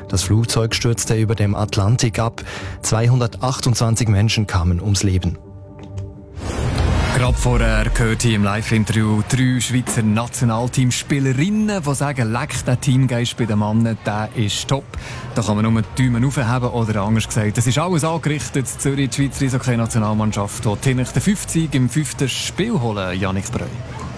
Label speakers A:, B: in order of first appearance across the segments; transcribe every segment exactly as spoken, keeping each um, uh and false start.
A: Das Flugzeug stürzte über dem Atlantik ab. zweihundertachtundzwanzig Menschen kamen ums Leben.
B: Gerade vorher gehört hier im Live-Interview drei Schweizer Nationalteamspielerinnen, die sagen, leck, der Teamgeist bei den Männern, der ist top. Da kann man nur die Daumen aufheben oder anders gesagt, das ist alles angerichtet. Zürich, die Schweizer Eishockey-Nationalmannschaft, die den fünften Sieg im fünften Spiel holen, Jannik Breu.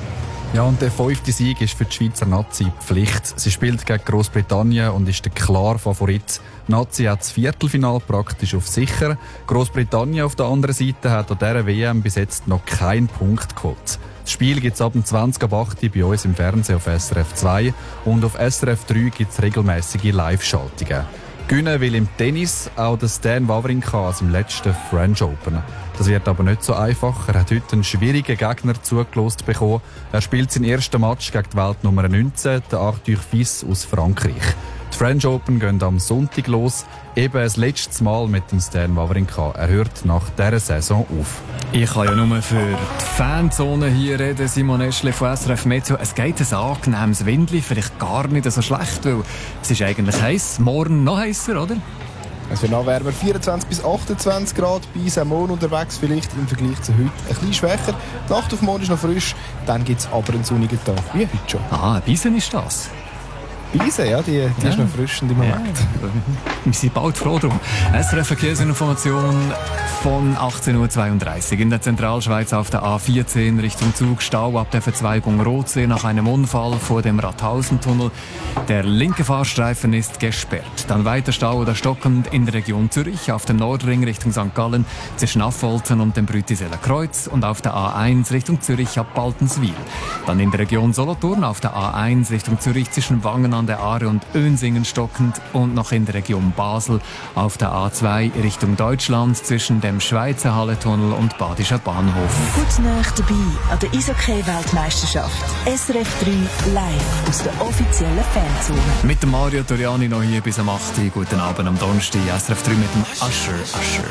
C: Ja, und der fünfte Sieg ist für die Schweizer Nazi Pflicht. Sie spielt gegen Großbritannien und ist der klare Favorit. Die Nazi hat das Viertelfinale praktisch auf sicher. Großbritannien auf der anderen Seite hat an dieser W M bis jetzt noch keinen Punkt geholt. Das Spiel gibt es ab dem zwanzig ab acht bei uns im Fernsehen auf S R F zwei und auf S R F drei gibt es regelmäßige Live-Schaltungen. Gewinnen will im Tennis auch der Stan Wawrinka aus dem letzten French Open. Das wird aber nicht so einfach. Er hat heute einen schwierigen Gegner zugelost bekommen. Er spielt seinen ersten Match gegen die Weltnummer neunzehn, der Arthur Fils aus Frankreich. Die French Open gehen am Sonntag los. Eben das letzte Mal mit dem Stan Wawrinka. Er hört nach dieser Saison auf.
B: Ich kann ja nur für die Fanzone hier reden, Simon Eschle von S R F Meteo. Es geht ein angenehmes Windli, vielleicht gar nicht so schlecht, weil es ist eigentlich heiß. Morgen noch heißer, oder?
D: Es wird noch wärmer, vierundzwanzig bis achtundzwanzig Grad, bis am Morgen unterwegs, vielleicht im Vergleich zu heute ein bisschen schwächer. Die Nacht auf morgen ist noch frisch, dann gibt es aber einen sonnigen Tag, wie heute schon.
B: Ah, ein Bisen ist das.
D: Bisen, ja, die, die ja. ist noch frisch im Moment.
B: Ja. Wir sind bald froh drum. S R F Verkehrsinformation von achtzehn Uhr zweiunddreißig in der Zentralschweiz auf der A vierzehn Richtung Zug. Stau ab der Verzweigung Rotsee nach einem Unfall vor dem Rathausentunnel. Der linke Fahrstreifen ist gesperrt. Dann weiter Stau oder stockend in der Region Zürich auf dem Nordring Richtung Sankt Gallen zwischen Affoltern und dem Brütiseler Kreuz und auf der A eins Richtung Zürich ab Baltenswil. Dann in der Region Solothurn auf der A eins Richtung Zürich zwischen Wangen an der Aare und Önsingen stockend und noch in der Region Basel auf der A zwei Richtung Deutschland zwischen dem Schweizer Halletunnel und Badischer Bahnhof.
E: Gut nah dabei an der Eishockey-Weltmeisterschaft. S R F drei live aus der offiziellen Fanzone.
B: Mit dem Mario Toriani noch hier bis am acht Uhr. Guten Abend am Donnerstag. S R F drei mit dem Usher. Usher.